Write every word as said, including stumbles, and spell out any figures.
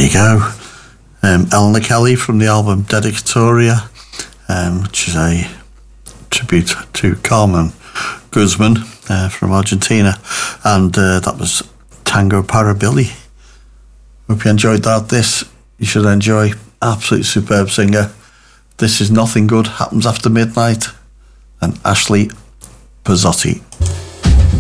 There you go. Um, Eleanor Kelly from the album Dedicatoria, um, which is a tribute to Carmen Guzman uh, from Argentina, and uh, that was Tango para Billy. Hope you enjoyed that. This you should enjoy. Absolutely superb singer. This is Nothing Good Happens After Midnight, and Ashley Pizzotti.